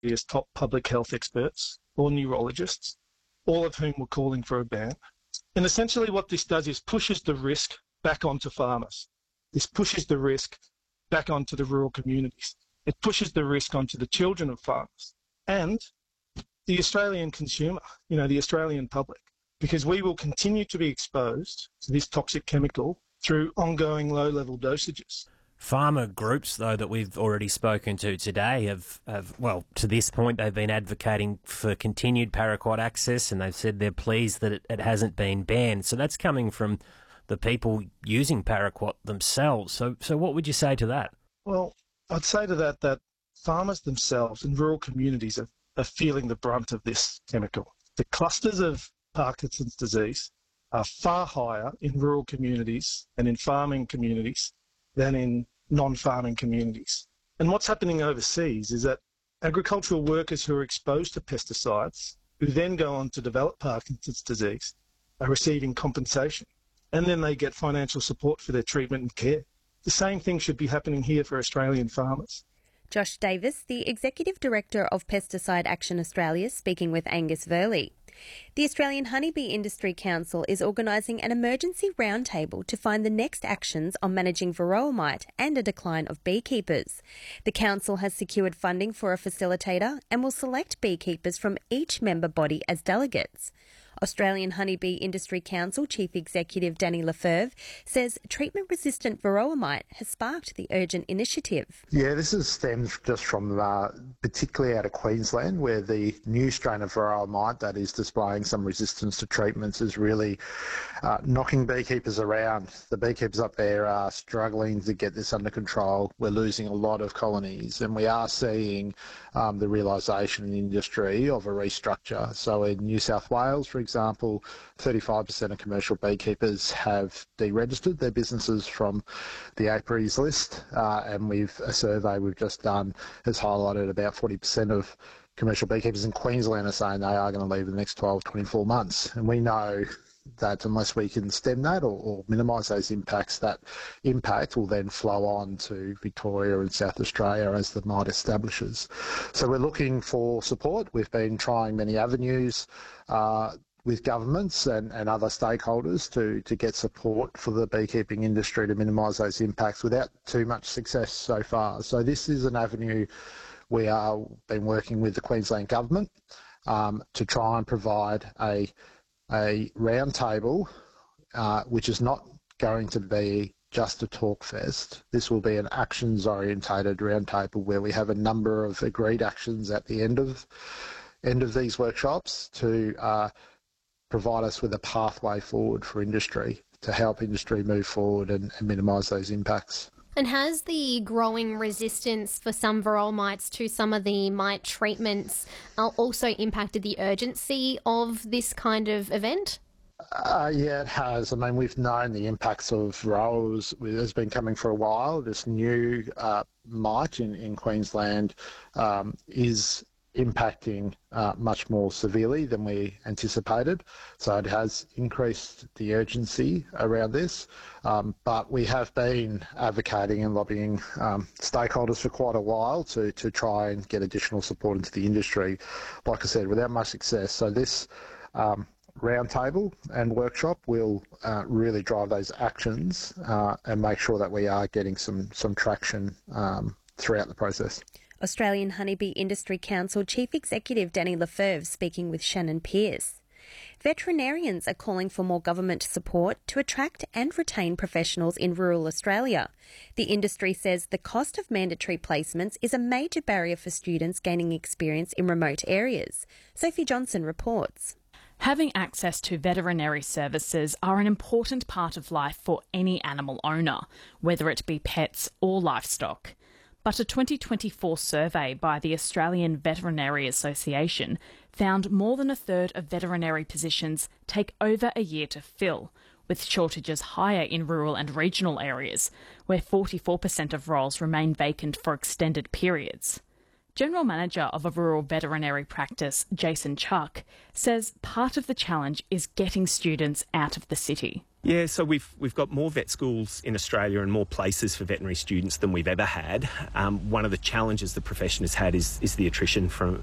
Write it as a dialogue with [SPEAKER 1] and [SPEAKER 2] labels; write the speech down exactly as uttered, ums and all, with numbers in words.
[SPEAKER 1] Australia's top public health experts, or neurologists, all of whom were calling for a ban. And essentially what this does is pushes the risk back onto farmers. This pushes the risk back onto the rural communities. It pushes the risk onto the children of farmers and the Australian consumer, you know, the Australian public, because we will continue to be exposed to this toxic chemical through ongoing low-level dosages.
[SPEAKER 2] Farmer groups, though, that we've already spoken to today have, have, well, to this point, they've been advocating for continued paraquat access, and they've said they're pleased that it, it hasn't been banned. So that's coming from the people using paraquat themselves. So, so what would you say to that?
[SPEAKER 1] Well, I'd say to that that farmers themselves in rural communities are, are feeling the brunt of this chemical. The clusters of Parkinson's disease are far higher in rural communities and in farming communities than in non-farming communities. And what's happening overseas is that agricultural workers who are exposed to pesticides, who then go on to develop Parkinson's disease, are receiving compensation. And then they get financial support for their treatment and care. The same thing should be happening here for Australian farmers.
[SPEAKER 3] Josh Davis, the Executive Director of Pesticide Action Australia, speaking with Angus Verley. The Australian Honeybee Industry Council is organising an emergency roundtable to find the next actions on managing varroa mite and a decline of beekeepers. The council has secured funding for a facilitator and will select beekeepers from each member body as delegates. Australian Honeybee Industry Council Chief Executive Danny Lefebvre says treatment-resistant varroa mite has sparked the urgent initiative.
[SPEAKER 4] Yeah, this is stems just from uh, particularly out of Queensland, where the new strain of varroa mite that is displaying some resistance to treatments is really uh, knocking beekeepers around. The beekeepers up there are struggling to get this under control. We're losing a lot of colonies, and we are seeing um, the realisation in the industry of a restructure. So in New South Wales, for example, thirty-five percent of commercial beekeepers have deregistered their businesses from the apiaries list, uh, and we've a survey we've just done has highlighted about forty percent of commercial beekeepers in Queensland are saying they are going to leave in the next twelve, twenty-four months. And we know that unless we can stem that or, or minimise those impacts, that impact will then flow on to Victoria and South Australia as the mite establishes. So we're looking for support. We've been trying many avenues uh, with governments and, and other stakeholders to, to get support for the beekeeping industry to minimise those impacts without too much success so far. So this is an avenue we have been working with the Queensland Government um, to try and provide a a roundtable, uh, which is not going to be just a talk fest. This will be an actions-orientated roundtable where we have a number of agreed actions at the end of end of these workshops to uh, provide us with a pathway forward for industry to help industry move forward and, and minimise those impacts.
[SPEAKER 5] And has the growing resistance for some varroa mites to some of the mite treatments also impacted the urgency of this kind of event?
[SPEAKER 4] Uh, yeah, it has. I mean, we've known the impacts of varroas has been coming for a while. This new uh, mite in, in Queensland um, is impacting uh, much more severely than we anticipated. So it has increased the urgency around this. Um, but we have been advocating and lobbying um, stakeholders for quite a while to, to try and get additional support into the industry, like I said, without much success. So this um, roundtable and workshop will uh, really drive those actions uh, and make sure that we are getting some, some traction um, throughout the process.
[SPEAKER 3] Australian Honeybee Industry Council Chief Executive Danny Lefebvre speaking with Shannon Pearce. Veterinarians are calling for more government support to attract and retain professionals in rural Australia. The industry says the cost of mandatory placements is a major barrier for students gaining experience in remote areas. Sophie Johnson reports.
[SPEAKER 6] Having access to veterinary services are an important part of life for any animal owner, whether it be pets or livestock. But a twenty twenty-four survey by the Australian Veterinary Association found more than a third of veterinary positions take over a year to fill, with shortages higher in rural and regional areas, where forty-four percent of roles remain vacant for extended periods. General Manager of a rural veterinary practice, Jason Chuck, says part of the challenge is getting students out of the city.
[SPEAKER 7] Yeah, so we've we've got more vet schools in Australia and more places for veterinary students than we've ever had. Um, one of the challenges the profession has had is is the attrition from